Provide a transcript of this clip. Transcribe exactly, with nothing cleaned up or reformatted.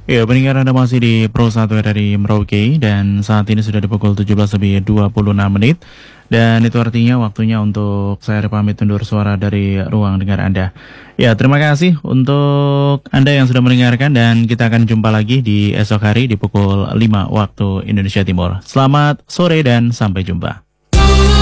Ya, pendengar Anda masih di Pro satu R R I Merauke dan saat ini sudah di pukul tujuh belas lebih dua puluh enam menit dan itu artinya waktunya untuk saya pamit undur suara dari ruang dengar Anda. Ya, terima kasih untuk Anda yang sudah mendengarkan dan kita akan jumpa lagi di esok hari di pukul lima waktu Indonesia Timur. Selamat sore dan sampai jumpa.